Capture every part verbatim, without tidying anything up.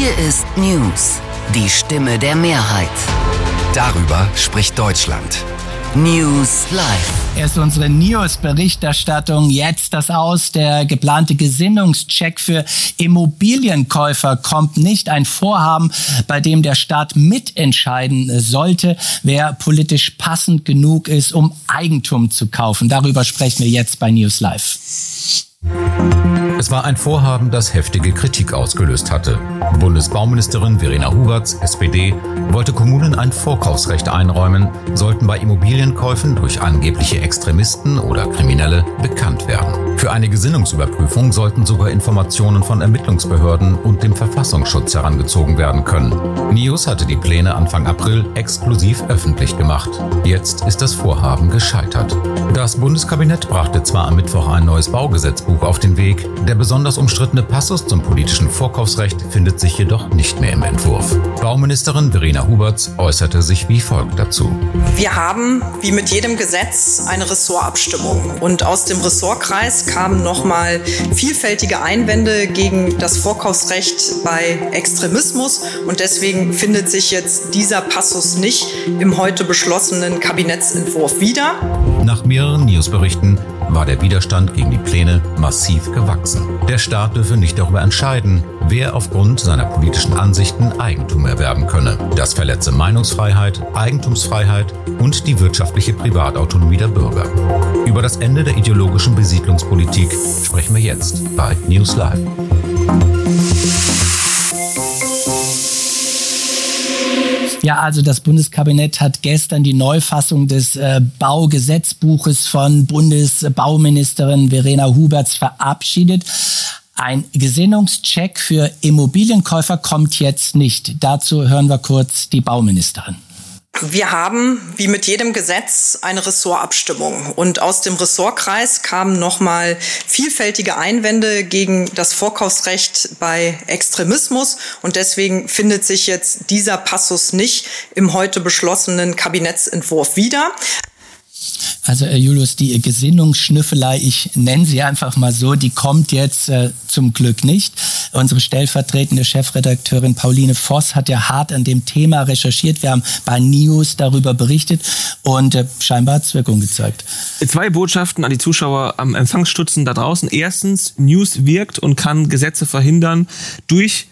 Hier ist News, die Stimme der Mehrheit. Darüber spricht Deutschland. News Live. Erst unsere News-Berichterstattung, jetzt das Aus. Der geplante Gesinnungscheck für Immobilienkäufer kommt nicht. Ein Vorhaben, bei dem der Staat mitentscheiden sollte, wer politisch passend genug ist, um Eigentum zu kaufen. Darüber sprechen wir jetzt bei News Live. Es war ein Vorhaben, das heftige Kritik ausgelöst hatte. Bundesbauministerin Verena Huberts, S P D, wollte Kommunen ein Vorkaufsrecht einräumen, sollten bei Immobilienkäufen durch angebliche Extremisten oder Kriminelle bekannt werden. Für eine Gesinnungsüberprüfung sollten sogar Informationen von Ermittlungsbehörden und dem Verfassungsschutz herangezogen werden können. News hatte die Pläne Anfang April exklusiv öffentlich gemacht. Jetzt ist das Vorhaben gescheitert. Das Bundeskabinett brachte zwar am Mittwoch ein neues Baugesetzbuch auf den Weg, der besonders umstrittene Passus zum politischen Vorkaufsrecht findet sich jedoch nicht mehr im Entwurf. Bauministerin Verena Huberts äußerte sich wie folgt dazu. Wir haben, wie mit jedem Gesetz, eine Ressortabstimmung. Und aus dem Ressortkreis kamen nochmal vielfältige Einwände gegen das Vorkaufsrecht bei Extremismus. Und deswegen findet sich jetzt dieser Passus nicht im heute beschlossenen Kabinettsentwurf wieder. Nach mehreren Newsberichten war der Widerstand gegen die Pläne massiv gewachsen. Der Staat dürfe nicht darüber entscheiden, wer aufgrund seiner politischen Ansichten Eigentum erwerben könne. Das verletze Meinungsfreiheit, Eigentumsfreiheit und die wirtschaftliche Privatautonomie der Bürger. Über das Ende der ideologischen Besiedlungspolitik sprechen wir jetzt bei News Live. Ja, also das Bundeskabinett hat gestern die Neufassung des äh, Baugesetzbuches von Bundesbauministerin Verena Huberts verabschiedet. Ein Gesinnungscheck für Immobilienkäufer kommt jetzt nicht. Dazu hören wir kurz die Bauministerin. Wir haben, wie mit jedem Gesetz, eine Ressortabstimmung. Und aus dem Ressortkreis kamen nochmal vielfältige Einwände gegen das Vorkaufsrecht bei Extremismus. Und deswegen findet sich jetzt dieser Passus nicht im heute beschlossenen Kabinettsentwurf wieder. Also Herr Julius, die Gesinnungsschnüffelei, ich nenne sie einfach mal so, die kommt jetzt äh, zum Glück nicht. Unsere stellvertretende Chefredakteurin Pauline Voss hat ja hart an dem Thema recherchiert. Wir haben bei News darüber berichtet und äh, scheinbar hat es Wirkung gezeigt. Zwei Botschaften an die Zuschauer am Empfangsstutzen da draußen. Erstens, News wirkt und kann Gesetze verhindern durch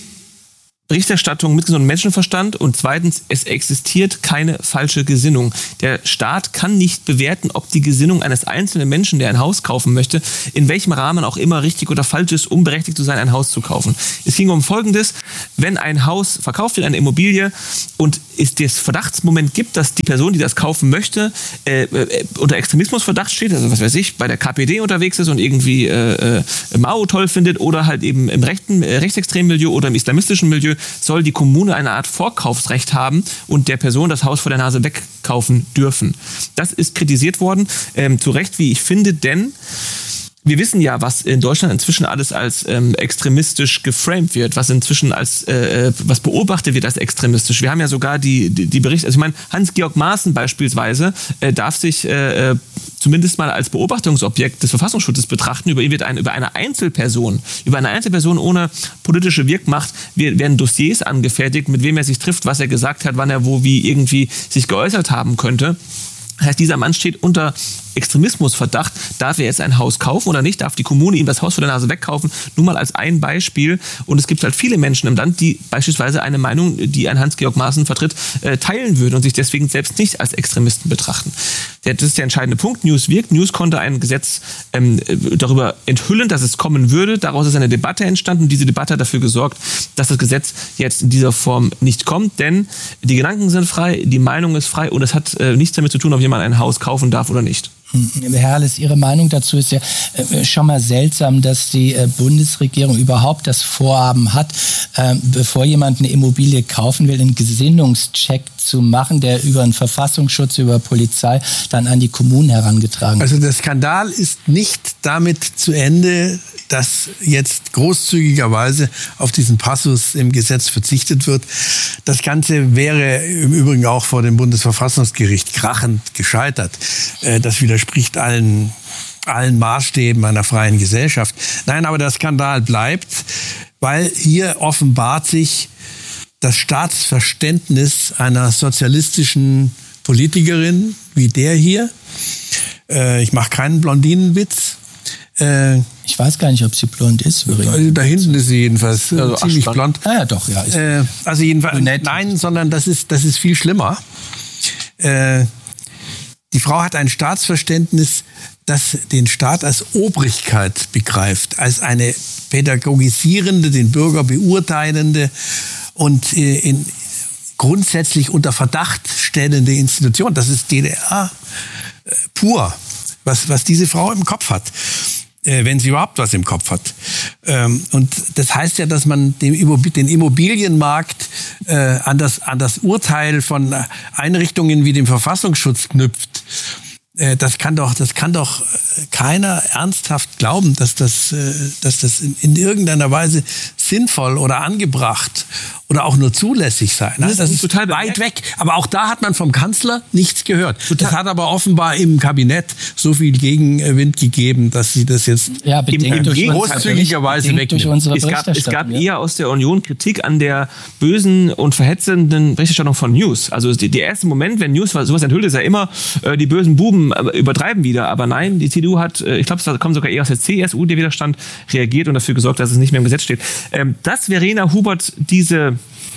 Berichterstattung mit gesundem Menschenverstand, und zweitens, es existiert keine falsche Gesinnung. Der Staat kann nicht bewerten, ob die Gesinnung eines einzelnen Menschen, der ein Haus kaufen möchte, in welchem Rahmen auch immer richtig oder falsch ist, um berechtigt zu sein, ein Haus zu kaufen. Es ging um Folgendes: Wenn ein Haus verkauft wird, eine Immobilie, und es das Verdachtsmoment gibt, dass die Person, die das kaufen möchte, äh, äh, unter Extremismusverdacht steht, also was weiß ich, bei der K P D unterwegs ist und irgendwie äh, äh, Mao toll findet oder halt eben im rechten, äh, rechtsextremen Milieu oder im islamistischen Milieu, soll die Kommune eine Art Vorkaufsrecht haben und der Person das Haus vor der Nase wegkaufen dürfen. Das ist kritisiert worden, ähm, zu Recht, wie ich finde, denn wir wissen ja, was in Deutschland inzwischen alles als ähm, extremistisch geframed wird, was inzwischen als äh, was beobachtet wird als extremistisch. Wir haben ja sogar die die, die Berichte, also ich meine, Hans-Georg Maaßen beispielsweise äh, darf sich äh, zumindest mal als Beobachtungsobjekt des Verfassungsschutzes betrachten. Über ihn wird ein, über eine Einzelperson, über eine Einzelperson ohne politische Wirkmacht werden Dossiers angefertigt, mit wem er sich trifft, was er gesagt hat, wann er wo wie irgendwie sich geäußert haben könnte. Das heißt, dieser Mann steht unter Extremismusverdacht. Darf er jetzt ein Haus kaufen oder nicht? Darf die Kommune ihm das Haus vor der Nase wegkaufen? Nur mal als ein Beispiel. Und es gibt halt viele Menschen im Land, die beispielsweise eine Meinung, die ein Hans-Georg Maaßen vertritt, teilen würden und sich deswegen selbst nicht als Extremisten betrachten. Das ist der entscheidende Punkt. News wirkt. News konnte ein Gesetz ähm, darüber enthüllen, dass es kommen würde. Daraus ist eine Debatte entstanden. Diese Debatte hat dafür gesorgt, dass das Gesetz jetzt in dieser Form nicht kommt. Denn die Gedanken sind frei, die Meinung ist frei und es hat äh, nichts damit zu tun, ob jemand ein Haus kaufen darf oder nicht. Herr Herles, Ihre Meinung dazu ist ja äh, schon mal seltsam, dass die äh, Bundesregierung überhaupt das Vorhaben hat, äh, bevor jemand eine Immobilie kaufen will, einen Gesinnungscheck zu machen, der über den Verfassungsschutz, über Polizei dann an die Kommunen herangetragen wird. Also der Skandal ist nicht damit zu Ende, dass jetzt großzügigerweise auf diesen Passus im Gesetz verzichtet wird. Das Ganze wäre im Übrigen auch vor dem Bundesverfassungsgericht krachend gescheitert. Das widerspricht allen allen Maßstäben einer freien Gesellschaft. Nein, aber der Skandal bleibt, weil hier offenbart sich das Staatsverständnis einer sozialistischen Politikerin wie der hier. Äh, ich mache keinen Blondinenwitz. Äh, ich weiß gar nicht, ob sie blond ist. Also da hinten ist sie jedenfalls also ziemlich blond. Ah ja, doch, ja. Äh, also jedenfalls, nein, sondern das ist, das ist viel schlimmer. Äh, die Frau hat ein Staatsverständnis, das den Staat als Obrigkeit begreift, als eine pädagogisierende, den Bürger beurteilende und äh, in grundsätzlich unter Verdacht stellende Institution. Das ist D D R äh, pur, was, was diese Frau im Kopf hat. Wenn sie überhaupt was im Kopf hat. Und das heißt ja, dass man den Immobilienmarkt an das, an das Urteil von Einrichtungen wie dem Verfassungsschutz knüpft. Das kann doch, das kann doch keiner ernsthaft glauben, dass das, dass das in, in irgendeiner Weise sinnvoll oder angebracht oder auch nur zulässig sei. Das, das ist total weit weg. Aber auch da hat man vom Kanzler nichts gehört. Das hat aber offenbar im Kabinett so viel Gegenwind gegeben, dass sie das jetzt ja, bedingt durch großzügigerweise wegnehmen. Es gab, es gab ja. eher aus der Union Kritik an der bösen und verhetzenden Berichterstattung von News. Also die, der erste Moment, wenn News sowas enthüllt, ist ja immer, äh, die bösen Buben übertreiben wieder. Aber nein, die C D U hat, äh, ich glaube, es kommt sogar eher aus der C S U, der Widerstand, reagiert und dafür gesorgt, dass es nicht mehr im Gesetz steht. Ähm, dass Verena Hubert diese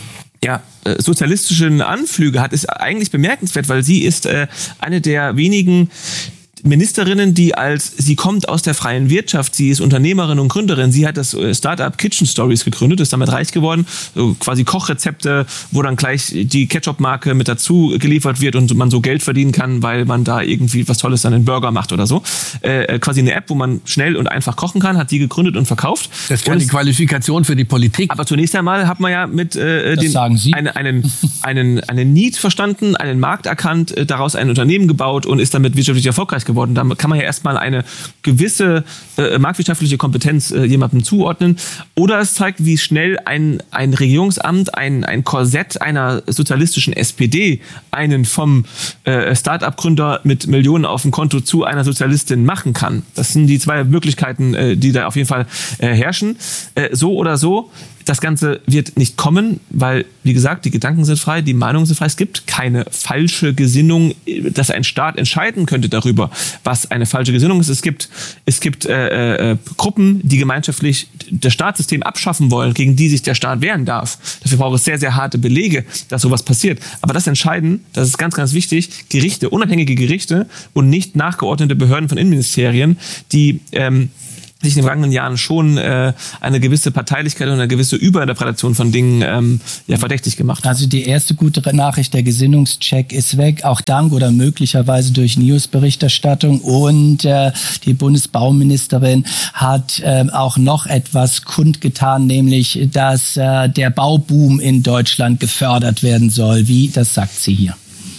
ja, äh, sozialistischen Anflüge hat, ist eigentlich bemerkenswert, weil sie ist äh, eine der wenigen Ministerinnen, die als, sie kommt aus der freien Wirtschaft, sie ist Unternehmerin und Gründerin, sie hat das Startup Kitchen Stories gegründet, ist damit reich geworden, so quasi Kochrezepte, wo dann gleich die Ketchup-Marke mit dazu geliefert wird und man so Geld verdienen kann, weil man da irgendwie was Tolles dann in Burger macht oder so. Äh, quasi eine App, wo man schnell und einfach kochen kann, hat die gegründet und verkauft. Das ist keine Qualifikation für die Politik. Aber zunächst einmal hat man ja mit äh, den, sagen Sie. Eine, einen, einen, einen Need verstanden, einen Markt erkannt, äh, daraus ein Unternehmen gebaut und ist damit wirtschaftlich erfolgreich geworden. Da kann man ja erstmal eine gewisse äh, marktwirtschaftliche Kompetenz äh, jemandem zuordnen. Oder es zeigt, wie schnell ein, ein Regierungsamt, ein, ein Korsett einer sozialistischen S P D einen vom äh, Start-up-Gründer mit Millionen auf dem Konto zu einer Sozialistin machen kann. Das sind die zwei Möglichkeiten, äh, die da auf jeden Fall äh, herrschen. Äh, so oder so. Das Ganze wird nicht kommen, weil, wie gesagt, die Gedanken sind frei, die Meinungen sind frei. Es gibt keine falsche Gesinnung, dass ein Staat entscheiden könnte darüber, was eine falsche Gesinnung ist. Es gibt, es gibt äh, äh, Gruppen, die gemeinschaftlich das Staatssystem abschaffen wollen, gegen die sich der Staat wehren darf. Dafür braucht es sehr, sehr harte Belege, dass sowas passiert. Aber das entscheiden, das ist ganz, ganz wichtig, Gerichte, unabhängige Gerichte und nicht nachgeordnete Behörden von Innenministerien, die ähm, sich in den vergangenen Jahren schon äh, eine gewisse Parteilichkeit und eine gewisse Überinterpretation von Dingen ähm, ja, verdächtig gemacht. Also die erste gute Nachricht, der Gesinnungscheck ist weg, auch dank oder möglicherweise durch News-Berichterstattung. Und äh, die Bundesbauministerin hat äh, auch noch etwas kundgetan, nämlich, dass äh, der Bauboom in Deutschland gefördert werden soll. Wie, das sagt sie hier.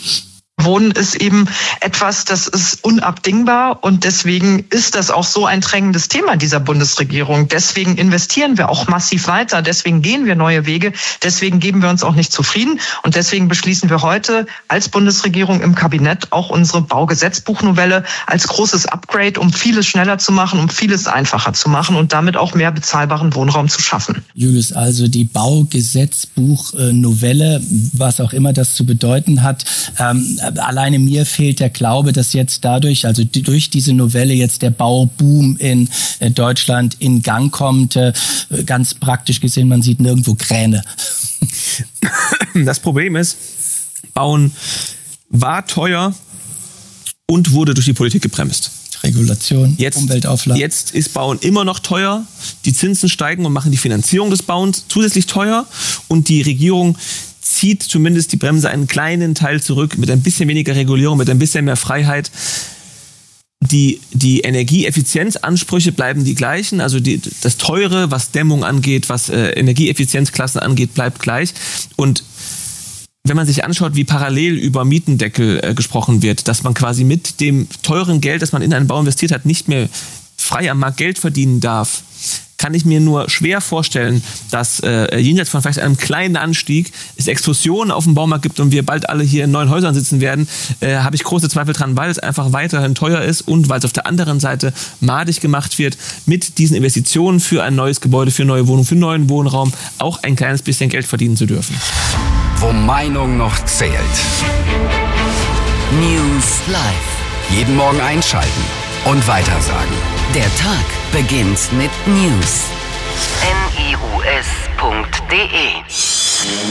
Wohnen ist eben etwas, das ist unabdingbar und deswegen ist das auch so ein drängendes Thema dieser Bundesregierung. Deswegen investieren wir auch massiv weiter, deswegen gehen wir neue Wege, deswegen geben wir uns auch nicht zufrieden und deswegen beschließen wir heute als Bundesregierung im Kabinett auch unsere Baugesetzbuchnovelle als großes Upgrade, um vieles schneller zu machen, um vieles einfacher zu machen und damit auch mehr bezahlbaren Wohnraum zu schaffen. Julius, also die Baugesetzbuchnovelle, was auch immer das zu bedeuten hat, ähm, alleine mir fehlt der Glaube, dass jetzt dadurch, also durch diese Novelle jetzt der Bauboom in Deutschland in Gang kommt. Ganz praktisch gesehen, man sieht nirgendwo Kräne. Das Problem ist, Bauen war teuer und wurde durch die Politik gebremst. Regulation, jetzt, Umweltauflagen. Jetzt ist Bauen immer noch teuer. Die Zinsen steigen und machen die Finanzierung des Bauens zusätzlich teuer. Und die Regierung zieht zumindest die Bremse einen kleinen Teil zurück mit ein bisschen weniger Regulierung, mit ein bisschen mehr Freiheit. Die, die Energieeffizienzansprüche bleiben die gleichen, also die, das Teure, was Dämmung angeht, was äh, Energieeffizienzklassen angeht, bleibt gleich. Und wenn man sich anschaut, wie parallel über Mietendeckel äh, gesprochen wird, dass man quasi mit dem teuren Geld, das man in einen Bau investiert hat, nicht mehr frei am Markt Geld verdienen darf, kann ich mir nur schwer vorstellen, dass äh, jenseits von vielleicht einem kleinen Anstieg es Explosionen auf dem Baumarkt gibt und wir bald alle hier in neuen Häusern sitzen werden, äh, habe ich große Zweifel dran, weil es einfach weiterhin teuer ist und weil es auf der anderen Seite madig gemacht wird, mit diesen Investitionen für ein neues Gebäude, für neue Wohnungen, für neuen Wohnraum auch ein kleines bisschen Geld verdienen zu dürfen. Wo Meinung noch zählt. News Live. Jeden Morgen einschalten und weitersagen. Der Tag beginnt mit News. N I U S punkt D E